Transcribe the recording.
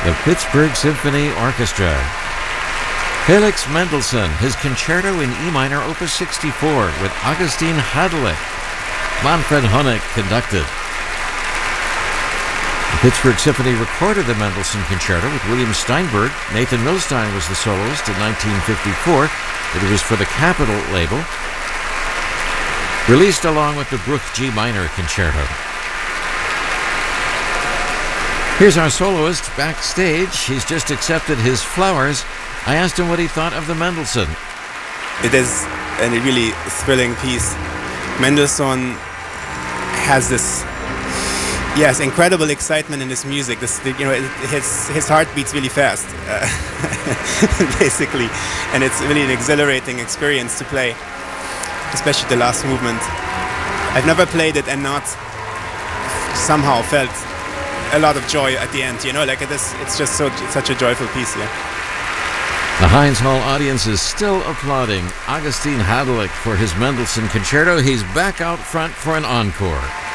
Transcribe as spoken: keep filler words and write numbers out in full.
the Pittsburgh Symphony Orchestra. Felix Mendelssohn, his Concerto in E minor, Opus sixty-four, with Augustin Hadelich. Manfred Honeck conducted. The Pittsburgh Symphony recorded the Mendelssohn Concerto with William Steinberg. Nathan Milstein was the soloist in nineteen fifty-four. It was for the Capitol label, released along with the Bruch G minor Concerto. Here's our soloist backstage. He's just accepted his flowers. I asked him what he thought of the Mendelssohn. It is a really thrilling piece. Mendelssohn has this, yes, incredible excitement in his music. This, you know, his his heart beats really fast, uh, basically, and it's really an exhilarating experience to play, especially the last movement. I've never played it and not somehow felt a lot of joy at the end. You know, like it is, it's just so it's such a joyful piece. Yeah. The Heinz Hall audience is still applauding Augustin Hadelich for his Mendelssohn Concerto. He's back out front for an encore.